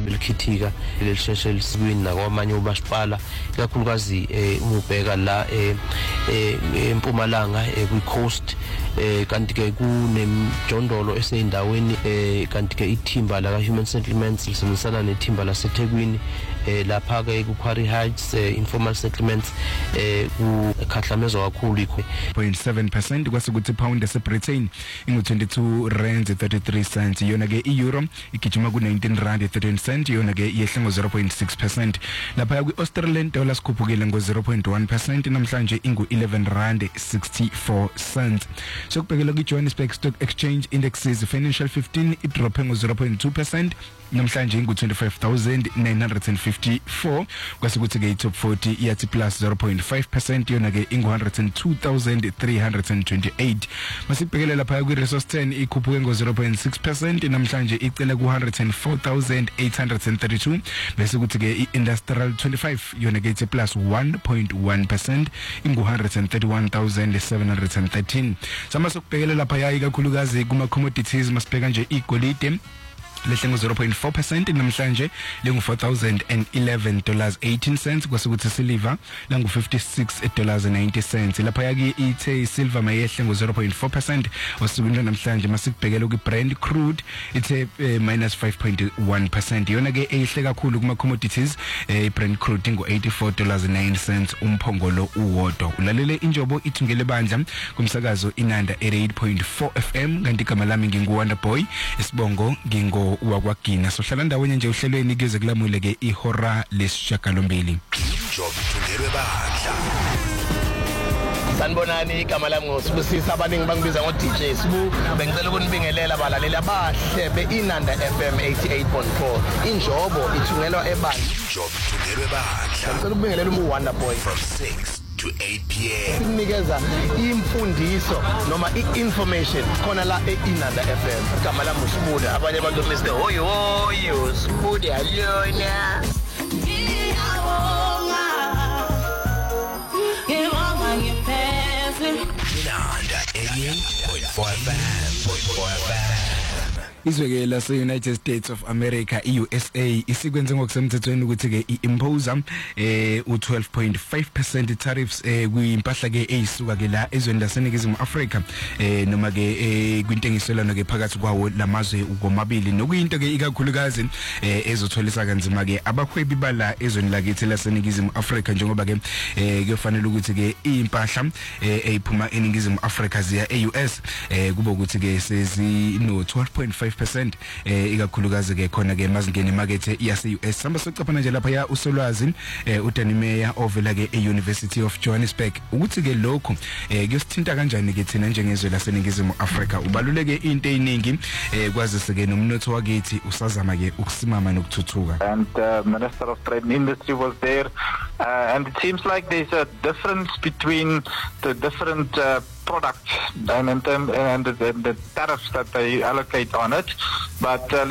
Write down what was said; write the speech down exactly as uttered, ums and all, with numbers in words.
ngabe likhithika lelisheshe lisibini nakwamanye umasipala ikakhulukazi umubheka la eMpumalanga kwi-coast kanti ke kunemjondolo eseyindaweni kanti ke ithimba la Human Settlements lisebenzisana nethimba laseThekwini lapha ke ku-Quarry Heights informal settlements kukhahlamezwa kakhulu ikho zero point seven percent kwasekuthi pound eseBritain ingu twenty-two rand thirty-three cents yona ke i-euro igijima ku nineteen rand thirteen cents yona ke yehle ngo zero point six percent lapha ku Australian dollar sikhuphukile ngo zero point one percent namhlanje ingu eleven rand sixty-four cents. Sokubhekela ku Johannesburg Stock Exchange indexes financial fifteen idrop ngo zero point two percent namhlanje ingu twenty-five thousand nine hundred fifty-four kwasekuthi ke top forty yathi plus zero point five percent yona ke ingu one hundred two thousand three hundred twenty-eight. Masibhekele lapha ku Resource ten ikhuphuke ngo zero point six percent namhlanje icela ku one hundred four thousand eight hundred thirty-two bese kuthi ke i-Industrial twenty-five yona ke ithi plus one point one percent ingu one hundred thirty-one thousand seven hundred thirteen. Sama sokubhekela lapha yayi kakhulukazi kuma commodities masibheka nje igolide lehle ngo zero point four percent namhlanje lengu four thousand eleven dollars eighteen cents kwasekuthi silver langu fifty-six dollars ninety cents lapha yaki ithe silver mayehle ngo zero point four percent osukwini namhlanje masikubhekela ku Brent crude ithe uh, minus five point one percent yona ke ehle kakhulu kuma commodities eh, Brent crude ngo eighty-four dollars nine cents umphongolo uwodwa. Ulalele injobo ithungele bandla kumsakazo Inanda eighty-eight point four F M kanti igama lami ngingu Wonderboy isibongo ngingo wakwagina sohlala ndawonye nje uhlelweni kuze kulamule ke ihora lesishagalombili. Injobo ithungelwe bandla. Sanibonani igama lami ngosibusisa abaningi bangibiza ngo D J Sibu bengicela ukunibingelela abalaleli abahle beInanda F M eighty-eight point four injobo ithungelwa ebandla. Injobo ithungelwe bandla. Ngicela ukubingelela uWonderboy from six to eight p m Sinikeza imfundiso noma i-information khona la eInanda F M. Igama lami uSibude abanye abantu Mister Hoyo Hoyo Sibude alona. Inanda eighty-eight point four F M point four F M. Izwekela se-United States of America i-U S A isikwenze ngokusemthethweni ukuthi ke i-impose eh u twelve point five percent tariffs eh kwimpahla ke eyisuka ke la ezweni laseNingizimu Afrika eh noma ke eh kwintengiselano ke phakathi kwawo lamazwe ukomabili nokuyinto ke ikakhulukazi eh ezotholisa kanzima ke abahwebi bala ezweni lakithi laseNingizimu Afrika njengoba ke eh kufanele ukuthi ke impahla eh eyiphuma eNingizimu Afrika ziya e-U S eh kuba ukuthi ke sezi no twelve point five percent eh ikakhulukazi ke khona ke mazingeni emarket yase-U S. Samba socaphana nje lapha ya usolwazi eh uDanny Meyer ovela ke e-University of Johannesburg ukuthi ke lokho eh kuyosithinta kanjani ke thina njengezwe laseNingizimu Afrika. Ubaluleke into eyiningi eh kwazise ke nomnotho wakithi usazama ke ukusimama nokuthuthuka. And uh, Minister of Trade and Industry was there uh, and it seems like there's a difference between the different uh, products and, and, and the, the tariffs that they allocate on it, but uh,